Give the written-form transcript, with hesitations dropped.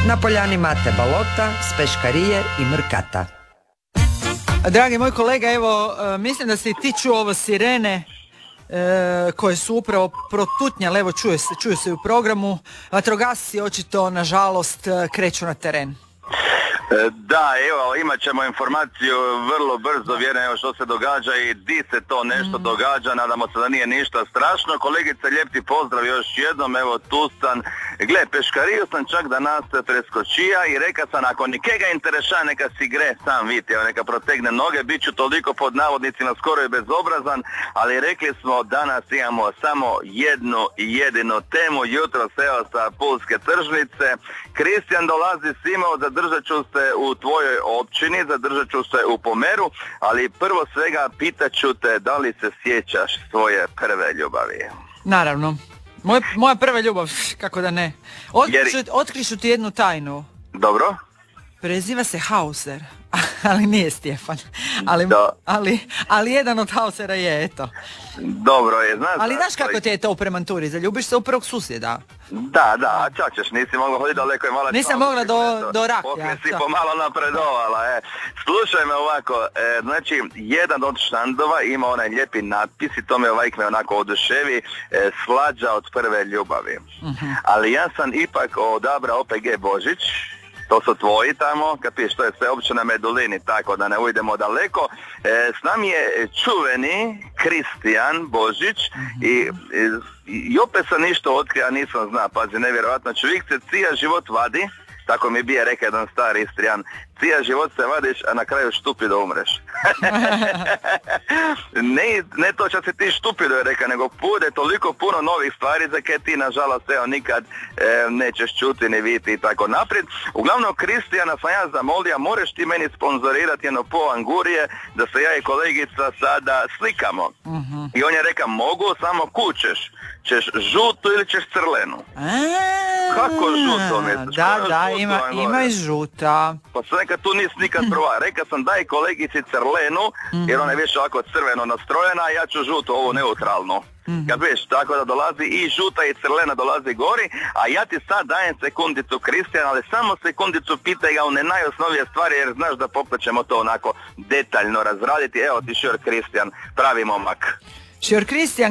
Na poljani Mate Balota, s Peškarije i Mrkata. Dragi moj kolega, evo, mislim da se i ti čuo ovo sirene koje su upravo protutnjale, evo čuju se u programu. Vatrogasci očito, nažalost, kreću na teren. Da, evo, imat ćemo informaciju vrlo brzo, vjerujem evo što se događa i di se to nešto događa, nadamo se da nije ništa strašno. Kolegice, lijep ti pozdrav još jednom, evo tu sam. Gle, Peškariju sam čak danas preskočija i reka sam, ako nikega interesša, neka si gre sam vidite, evo, neka protegne noge, bit ću toliko pod navodnicima skoro i bezobrazan, ali rekli smo danas imamo samo jednu jedinu temu, jutro evo sa Pulske tržnice. Kristijan dolazi Simao, zadržat ću se u tvojoj općini, zadržat ću se u Pomeru, ali prvo svega pitaću te da li se sjećaš svoje prve ljubavi. Naravno. Moja prva ljubav, kako da ne. Otkrišu ti jednu tajnu. Dobro. Preziva se Hauser, ali nije Stjefan. Ali jedan od Hausera je, eto. Dobro je, znaš. Ali znaš kako ti je to u premanturi, zaljubiš se u prvog susjeda. Da, a čačeš, nisi mogla hoditi daleko i malo... Nisam mogla do Rakija. Pokre si pomalo napredovala, Slušaj me ovako, znači, jedan od štandova ima onaj lijepi natpis i to me onako oduševi, slađa od prve ljubavi. Ali ja sam ipak odabrao OPG Božić. To su tvoji tamo, kapiš, to je sve općina Medulini, tako da ne ujdemo daleko. S nam je čuveni Kristijan Božić i opet sam ništa otkrio, nisam zna, pazi, nevjerojatno, čovjek se cija život vadi, tako mi bije rekao jedan stari Istrijan, cija život se vadiš, a na kraju štupido umreš. ne to što si ti štupido je rekao, nego bude toliko puno novih stvari za koje ti nažalost nikad nećeš čuti ni vidjeti i tako naprijed. Uglavnom, Kristijana sam ja zamolio, moraš ti meni sponzorirati jedno po angurije da se ja i kolegica sada slikamo. I on je rekao, mogu, samo kućeš. Ćeš žutu ili ćeš crlenu? Kako žuto misliš? Da, ima i žuta. Pa sam neka tu nisi nikad prva. Rekao sam daj kolegici crlenu, jer ona je više ovako crveno nastrojena, a ja ću žutu, ovo neutralno. Kad viš, tako da dolazi i žuta i crlena dolazi gori, a ja ti sad dajem sekundicu Kristijan, ali samo sekundicu pitaj ga one najosnovije stvari, jer znaš da pokrećemo to onako detaljno razraditi. Evo ti Šor Kristijan, pravi momak. Šor Kristijan